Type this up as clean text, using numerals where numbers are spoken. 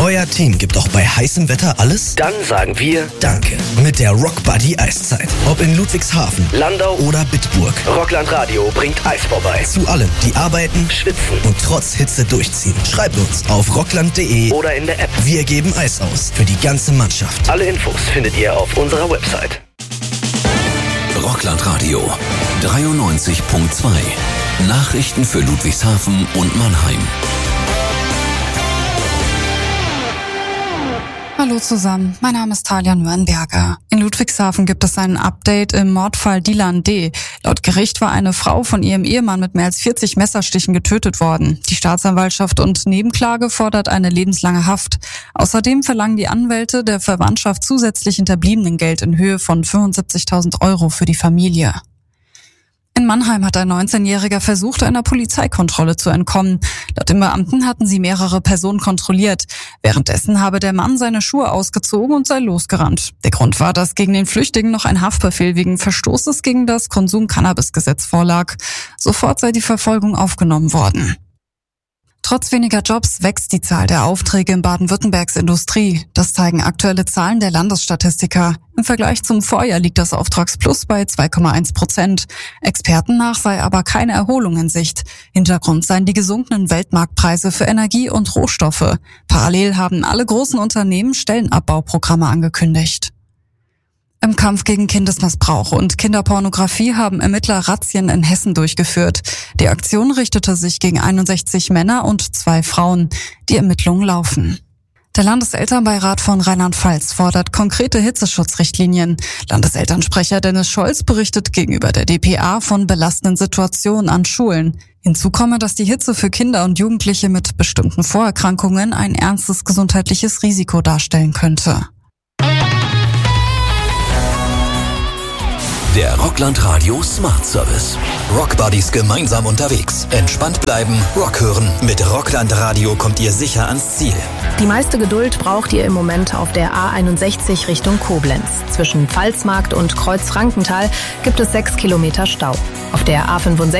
Euer Team gibt auch bei heißem Wetter alles? Dann sagen wir Danke mit der Rock Buddy Eiszeit. Ob in Ludwigshafen, Landau oder Bitburg. Rockland Radio bringt Eis vorbei. Zu allen, die arbeiten, schwitzen und trotz Hitze durchziehen. Schreibt uns auf rockland.de oder in der App. Wir geben Eis aus für die ganze Mannschaft. Alle Infos findet ihr auf unserer Website. Rockland Radio 93.2. Nachrichten für Ludwigshafen und Mannheim. Hallo zusammen, mein Name ist Talia Nürnberger. In Ludwigshafen gibt es ein Update im Mordfall Dilan D. Laut Gericht war eine Frau von ihrem Ehemann mit mehr als 40 Messerstichen getötet worden. Die Staatsanwaltschaft und Nebenklage fordert eine lebenslange Haft. Außerdem verlangen die Anwälte der Verwandtschaft zusätzlich Hinterbliebenengeld in Höhe von 75.000 Euro für die Familie. In Mannheim hat ein 19-Jähriger versucht, einer Polizeikontrolle zu entkommen. Laut den Beamten hatten sie mehrere Personen kontrolliert. Währenddessen habe der Mann seine Schuhe ausgezogen und sei losgerannt. Der Grund war, dass gegen den Flüchtigen noch ein Haftbefehl wegen Verstoßes gegen das Konsum-Cannabis-Gesetz vorlag. Sofort sei die Verfolgung aufgenommen worden. Trotz weniger Jobs wächst die Zahl der Aufträge in Baden-Württembergs Industrie. Das zeigen aktuelle Zahlen der Landesstatistiker. Im Vergleich zum Vorjahr liegt das Auftragsplus bei 2,1%. Experten nach sei aber keine Erholung in Sicht. Hintergrund seien die gesunkenen Weltmarktpreise für Energie und Rohstoffe. Parallel haben alle großen Unternehmen Stellenabbauprogramme angekündigt. Im Kampf gegen Kindesmissbrauch und Kinderpornografie haben Ermittler Razzien in Hessen durchgeführt. Die Aktion richtete sich gegen 61 Männer und 2 Frauen. Die Ermittlungen laufen. Der Landeselternbeirat von Rheinland-Pfalz fordert konkrete Hitzeschutzrichtlinien. Landeselternsprecher Dennis Scholz berichtet gegenüber der dpa von belastenden Situationen an Schulen. Hinzu komme, dass die Hitze für Kinder und Jugendliche mit bestimmten Vorerkrankungen ein ernstes gesundheitliches Risiko darstellen könnte. Der Rockland Radio Smart Service. Rock Buddies gemeinsam unterwegs. Entspannt bleiben, Rock hören. Mit Rockland Radio kommt ihr sicher ans Ziel. Die meiste Geduld braucht ihr im Moment auf der A61 Richtung Koblenz. Zwischen Pfalzmarkt und Kreuz Frankenthal gibt es 6 Kilometer Stau. Auf der A65